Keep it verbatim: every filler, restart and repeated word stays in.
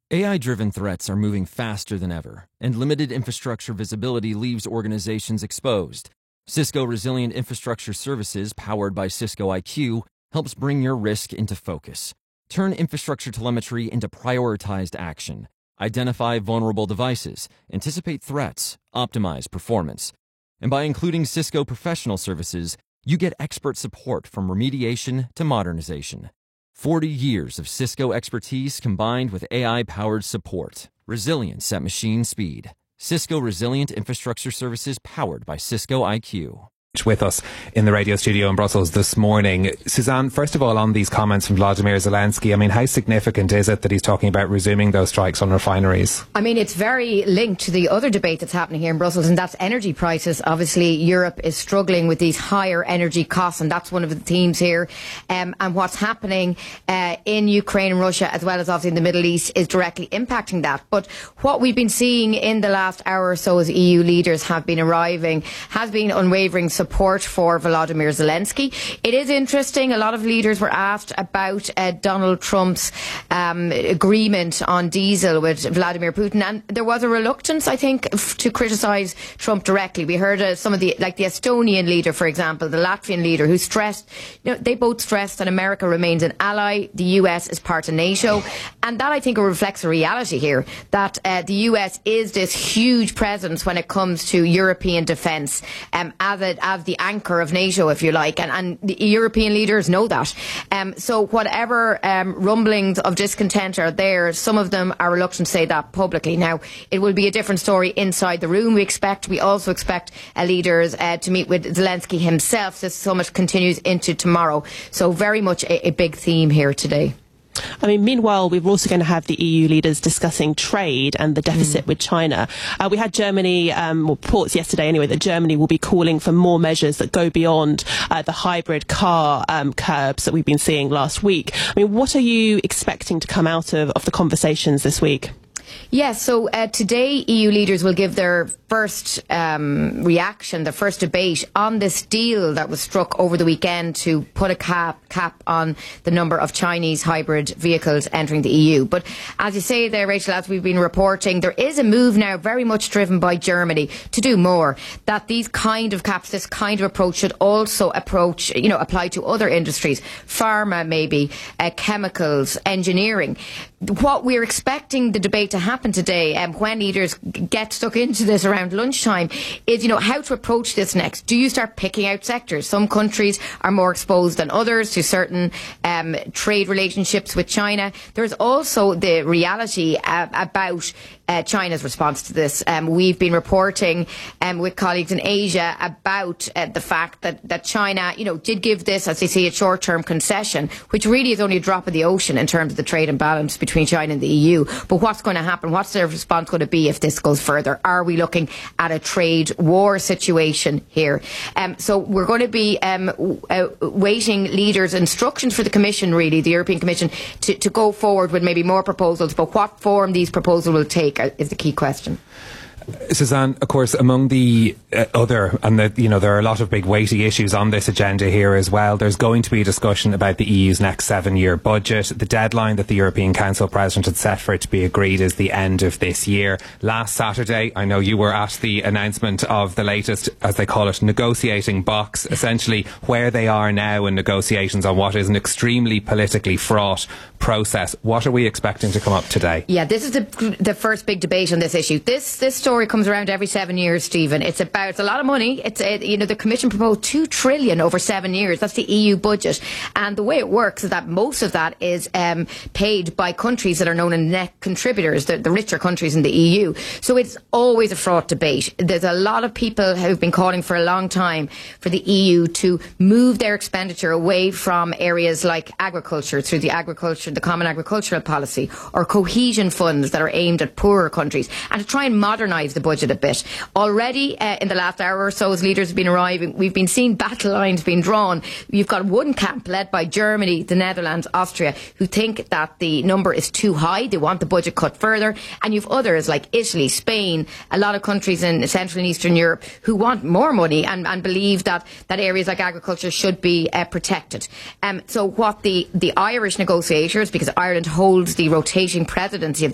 A I-driven threats are moving faster than ever, and limited infrastructure visibility leaves organizations exposed. Cisco Resilient Infrastructure Services, powered by Cisco I Q, helps bring your risk into focus. Turn infrastructure telemetry into prioritized action. Identify vulnerable devices, anticipate threats, optimize performance. And by including Cisco Professional Services, you get expert support from remediation to modernization. forty years of Cisco expertise combined with A I-powered support. Resilience at machine speed. Cisco Resilient Infrastructure Services powered by Cisco I Q. With us in the radio studio in Brussels this morning. Suzanne, first of all, on these comments from Vladimir Zelensky, I mean, how significant is it that he's talking about resuming those strikes on refineries? I mean, it's very linked to the other debate that's happening here in Brussels, and that's energy prices. Obviously, Europe is struggling with these higher energy costs, and that's one of the themes here. Um, and what's happening uh, in Ukraine and Russia, as well as obviously in the Middle East, is directly impacting that. But what we've been seeing in the last hour or so as E U leaders have been arriving has been unwavering support support for Volodymyr Zelensky. It is interesting, a lot of leaders were asked about uh, Donald Trump's um, agreement on diesel with Vladimir Putin, and there was a reluctance, I think, f- to criticise Trump directly. We heard uh, some of the, like the Estonian leader, for example, the Latvian leader, who stressed, you know, they both stressed that America remains an ally, the U S is part of NATO, and that, I think, reflects a reality here, that uh, the U S is this huge presence when it comes to European defence, um, as a as the anchor of NATO, if you like, and, and the European leaders know that. Um, so whatever um, rumblings of discontent are there, some of them are reluctant to say that publicly. Now, it will be a different story inside the room, we expect. We also expect uh, leaders uh, to meet with Zelensky himself. This summit continues into tomorrow. So very much a, a big theme here today. I mean, meanwhile, we're also going to have the E U leaders discussing trade and the deficit mm. with China. Uh, we had Germany, um, reports yesterday anyway, that Germany will be calling for more measures that go beyond uh, the hybrid car um, curbs that we've been seeing last week. I mean, what are you expecting to come out of, of the conversations this week? Yes, so uh, today E U leaders will give their first um, reaction, their first debate on this deal that was struck over the weekend to put a cap, cap on the number of Chinese hybrid vehicles entering the E U. But as you say there, Rachel, as we've been reporting, there is a move now very much driven by Germany to do more, that these kind of caps, this kind of approach should also approach, you know, apply to other industries, pharma maybe, uh, chemicals, engineering. What we're expecting the debate to happen today, and um, when leaders get stuck into this around lunchtime, is, you know, how to approach this next. Do you start picking out sectors? Some countries are more exposed than others to certain um, trade relationships with China. There's also the reality uh, about uh, China's response to this. Um, we've been reporting um, with colleagues in Asia about uh, the fact that, that China, you know, did give this, as they say, a short-term concession, which really is only a drop in the ocean in terms of the trade imbalance between China and the E U. But what's going to happen? What's their response going to be if this goes further? Are we looking at a trade war situation here? Um, so we're going to be um, w- uh, waiting leaders' instructions for the Commission, really, the European Commission, to, to go forward with maybe more proposals. But what form these proposals will take is the key question. Suzanne, of course, among the uh, other, and the, you know, there are a lot of big weighty issues on this agenda here as well. There's going to be a discussion about the E U's next seven-year budget. The deadline that the European Council President had set for it to be agreed is the end of this year. Last Saturday, I know you were at the announcement of the latest, as they call it, negotiating box, essentially where they are now in negotiations on what is an extremely politically fraught process. What are we expecting to come up today? Yeah, this is the, the first big debate on this issue. This this story comes around every seven years, Stephen. It's about it's a lot of money. It's uh, you know, the Commission proposed two trillion over seven years. That's the E U budget, and the way it works is that most of that is um, paid by countries that are known as net contributors, the, the richer countries in the E U. So it's always a fraught debate. There's a lot of people who've been calling for a long time for the E U to move their expenditure away from areas like agriculture through the agriculture, the Common Agricultural Policy, or cohesion funds that are aimed at poorer countries, and to try and modernise the budget a bit. Already uh, in the last hour or so, as leaders have been arriving, we've been seeing battle lines being drawn. You've got one camp led by Germany, the Netherlands, Austria, who think that the number is too high. They want the budget cut further. And you've others like Italy, Spain, a lot of countries in Central and Eastern Europe who want more money and, and believe that, that areas like agriculture should be uh, protected. Um, so what the, the Irish negotiators, because Ireland holds the rotating presidency of